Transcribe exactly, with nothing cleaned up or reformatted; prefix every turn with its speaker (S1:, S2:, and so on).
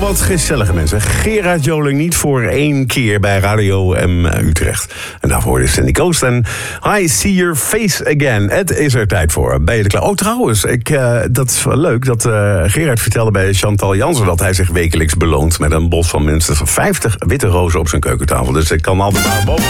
S1: wat gezellige mensen. Gerard Joling niet voor één keer bij Radio M Utrecht. En daarvoor is Sandy Coast en I See Your Face Again. Het is er tijd voor. Ben je er klaar? Oh, trouwens, ik, uh, dat is wel leuk. Dat uh, Gerard vertelde bij Chantal Jansen dat hij zich wekelijks beloont met een bos van minstens vijftig witte rozen op zijn keukentafel. Dus ik kan altijd naar boven.